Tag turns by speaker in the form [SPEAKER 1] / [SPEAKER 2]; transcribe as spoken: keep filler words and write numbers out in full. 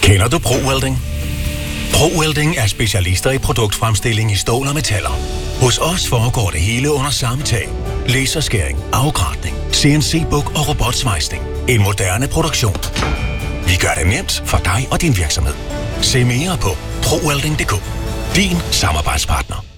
[SPEAKER 1] Kender du ProWelding? ProWelding er specialister i produktfremstilling i stål og metaller. Hos os foregår det hele under samme tag. Laserskæring, afgratning, C N C-buk og robotsvejsning. En moderne produktion. Vi gør det nemt for dig og din virksomhed. Se mere på ProWelding punktum d k. Din samarbejdspartner.